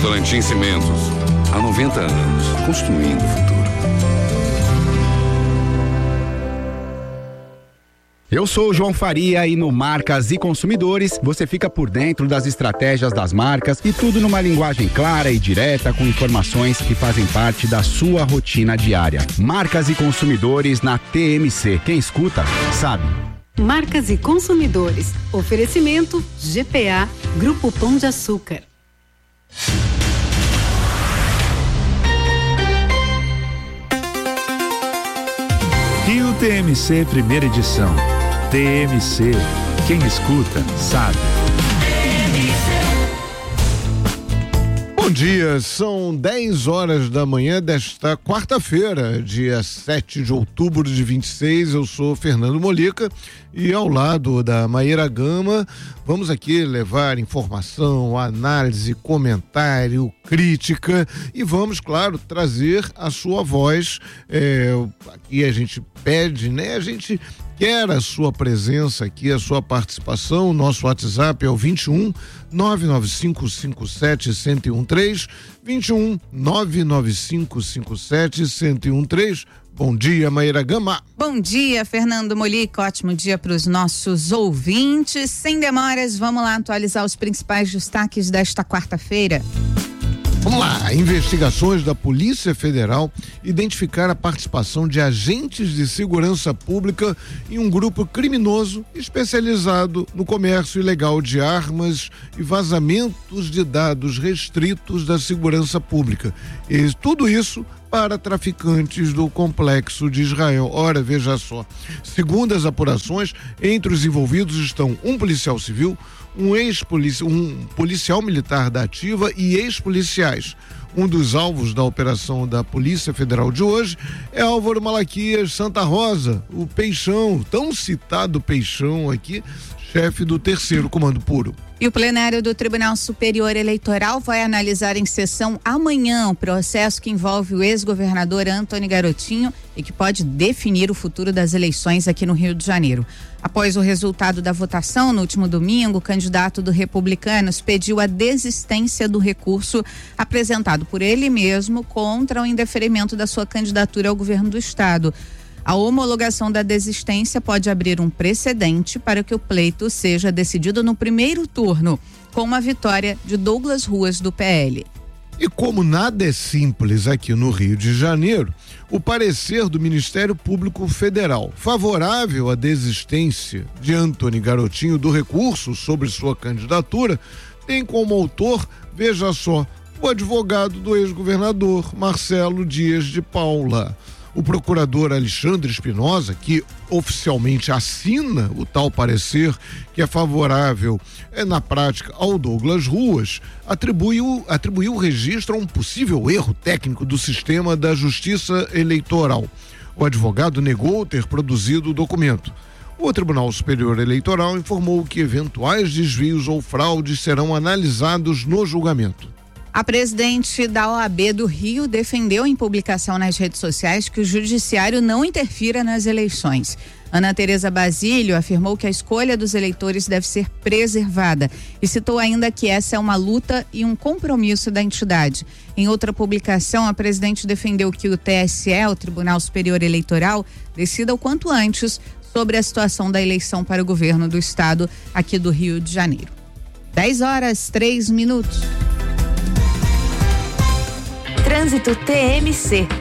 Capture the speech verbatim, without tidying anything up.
Votorantim Cimentos. Há noventa anos, construindo o futuro. Eu sou o João Faria e no Marcas e Consumidores você fica por dentro das estratégias das marcas e tudo numa linguagem clara e direta com informações que fazem parte da sua rotina diária. Marcas e Consumidores na T M C. Quem escuta, sabe. Marcas e Consumidores. Oferecimento G P A, Grupo Pão de Açúcar. Rio T M C, primeira edição. T M C, quem escuta, sabe. Bom dia, são dez horas da manhã desta quarta-feira, dia sete de outubro de vinte e seis. Eu sou Fernando Molica e ao lado da Maíra Gama vamos aqui levar informação, análise, comentário, crítica e vamos, claro, trazer a sua voz. É, aqui a gente pede, né? A gente quer a sua presença aqui, a sua participação. Nosso WhatsApp é o vinte e um, nove nove cinco cinco sete, um zero um três, vinte e um, nove nove cinco cinco sete, um zero um três. Bom dia, Maíra Gama. Bom dia, Fernando Molica. Ótimo dia para os nossos ouvintes. Sem demoras, vamos lá atualizar os principais destaques desta quarta-feira. Vamos lá, investigações da Polícia Federal identificaram a participação de agentes de segurança pública em um grupo criminoso especializado no comércio ilegal de armas e vazamentos de dados restritos da segurança pública. E tudo isso para traficantes do complexo de Israel. Ora, veja só, segundo as apurações, entre os envolvidos estão um policial civil, um ex-policial, um policial militar da ativa e ex-policiais. Um dos alvos da operação da Polícia Federal de hoje é Álvaro Malaquias Santa Rosa, o Peixão, tão citado Peixão aqui, chefe do terceiro Comando Puro. E o plenário do Tribunal Superior Eleitoral vai analisar em sessão amanhã o processo que envolve o ex-governador Antony Garotinho e que pode definir o futuro das eleições aqui no Rio de Janeiro. Após o resultado da votação no último domingo, o candidato do Republicanos pediu a desistência do recurso apresentado por ele mesmo contra o indeferimento da sua candidatura ao governo do estado. A homologação da desistência pode abrir um precedente para que o pleito seja decidido no primeiro turno, com uma vitória de Douglas Ruas, do P L. E como nada é simples aqui no Rio de Janeiro, o parecer do Ministério Público Federal, favorável à desistência de Antony Garotinho do recurso sobre sua candidatura, tem como autor, veja só, o advogado do ex-governador Marcelo Dias de Paula. O procurador Alexandre Espinosa, que oficialmente assina o tal parecer, que é favorável, é, na prática, ao Douglas Ruas, atribuiu, atribuiu o registro a um possível erro técnico do sistema da Justiça Eleitoral. O advogado negou ter produzido o documento. O Tribunal Superior Eleitoral informou que eventuais desvios ou fraudes serão analisados no julgamento. A presidente da O A B do Rio defendeu em publicação nas redes sociais que o judiciário não interfira nas eleições. Ana Tereza Basílio afirmou que a escolha dos eleitores deve ser preservada e citou ainda que essa é uma luta e um compromisso da entidade. Em outra publicação, a presidente defendeu que o T S E, o Tribunal Superior Eleitoral, decida o quanto antes sobre a situação da eleição para o governo do estado aqui do Rio de Janeiro. dez horas, três minutos. Trânsito T M C.